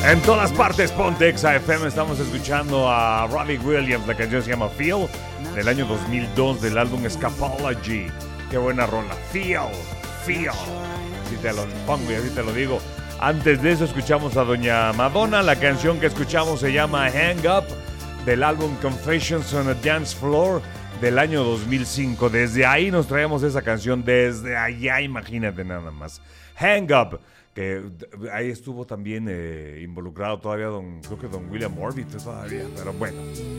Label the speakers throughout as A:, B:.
A: En todas partes, ponte Exa FM. Estamos escuchando a Robbie Williams. La canción se llama Feel, del año 2002, del álbum Scapology. Qué buena rola. Feel. Así te lo pongo y así te lo digo. Antes de eso escuchamos a Doña Madonna. La canción que escuchamos se llama Hang Up, del álbum Confessions on a Dance Floor, del año 2005. Desde ahí nos traemos esa canción, desde allá, imagínate nada más. Hang Up, que ahí estuvo también involucrado todavía creo que don William Orbit todavía, pero bueno.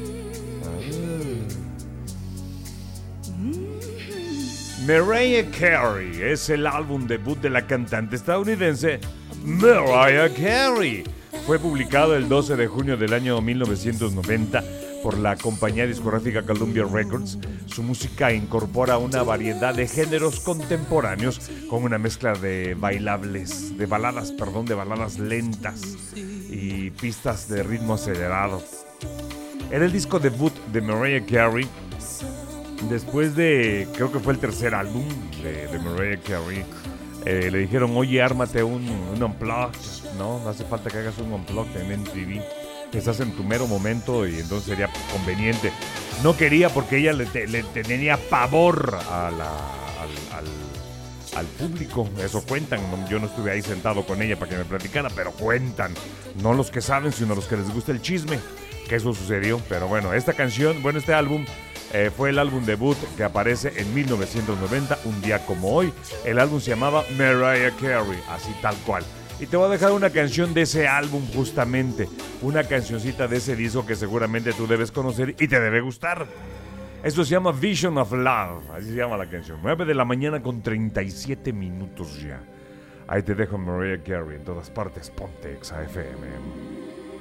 A: Mariah Carey es el álbum debut de la cantante estadounidense Mariah Carey. Fue publicado el 12 de junio del año 1990 por la compañía discográfica Columbia Records. Su música incorpora una variedad de géneros contemporáneos con una mezcla de baladas lentas y pistas de ritmo acelerado. Era el disco debut de Mariah Carey. Después de, creo que fue el tercer álbum de Mariah Carey, le dijeron, oye, ármate un unplugged, ¿no? No hace falta que hagas un unplugged en MTV. Estás en tu mero momento y entonces sería conveniente. No quería porque ella le tenía pavor al público. Eso cuentan. Yo no estuve ahí sentado con ella para que me platicara, pero cuentan. No los que saben, sino los que les gusta el chisme, que eso sucedió. Pero bueno, este álbum fue el álbum debut que aparece en 1990, un día como hoy. El álbum se llamaba Mariah Carey, así tal cual. Y te voy a dejar una canción de ese álbum justamente, una cancioncita de ese disco que seguramente tú debes conocer y te debe gustar. Esto se llama Vision of Love, así se llama la canción. 9 de la mañana con 37 minutos ya. Ahí te dejo Mariah Carey en todas partes, ponte Exa FM.